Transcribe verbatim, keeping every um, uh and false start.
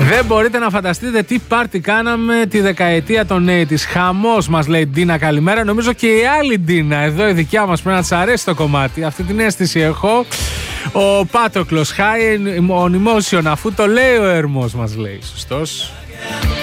Δεν μπορείτε να φανταστείτε τι πάρτι κάναμε τη δεκαετία των ογδόντα. Χαμός, μας λέει Ντίνα, καλημέρα. Νομίζω και η άλλη Ντίνα, εδώ η δικιά μας, πρέπει να της αρέσει το κομμάτι. Αυτή την αίσθηση έχω. Ο Πάτροκλος, high on emotion, αφού το λέει ο Ερμός, μας λέει. Σωστός.